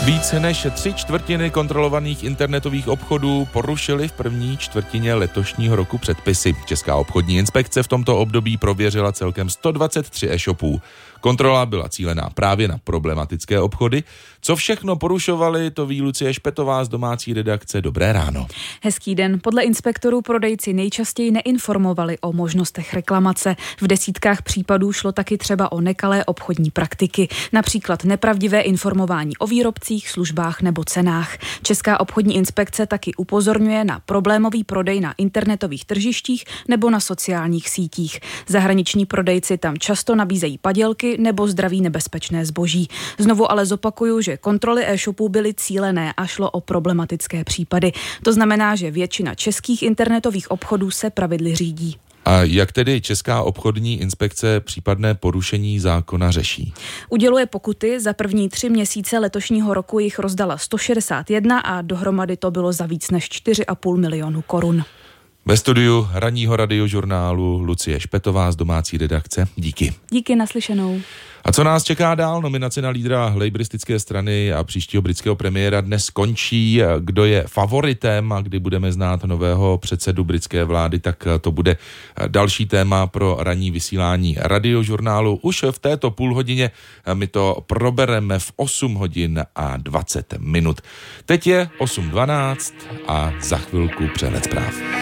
Více než 3/4 kontrolovaných internetových obchodů porušily v první čtvrtině letošního roku předpisy. Česká obchodní inspekce v tomto období prověřila celkem 123 e-shopů. Kontrola byla cílená právě na problematické obchody. Co všechno porušovali, to ví Lucie Špetová z domácí redakce. Dobré ráno. Hezký den. Podle inspektorů prodejci nejčastěji neinformovali o možnostech reklamace. V desítkách případů šlo taky třeba o nekalé obchodní praktiky, například nepravdivé informování o výrobcích, službách nebo cenách. Česká obchodní inspekce taky upozorňuje na problémový prodej na internetových tržištích nebo na sociálních sítích. Zahraniční prodejci tam často nabízejí padělky nebo zdraví nebezpečné zboží. Znovu ale zopakuju, že kontroly e-shopů byly cílené a šlo o problematické případy. To znamená, že většina českých internetových obchodů se pravidly řídí. A jak tedy Česká obchodní inspekce případné porušení zákona řeší? Uděluje pokuty, za první 3 měsíce letošního roku jich rozdala 161 a dohromady to bylo za víc než 4,5 milionu korun. Ve studiu ranního radiožurnálu Lucie Špetová z domácí redakce. Díky. Díky, naslyšenou. A co nás čeká dál? Nominace na lídra labouristické strany a příštího britského premiéra dnes končí. Kdo je favoritem a kdy budeme znát nového předsedu britské vlády, tak to bude další téma pro ranní vysílání radiožurnálu. Už v této půlhodině my to probereme v 8 hodin a 20 minut. Teď je 8:12 a za chvilku přehled zpráv.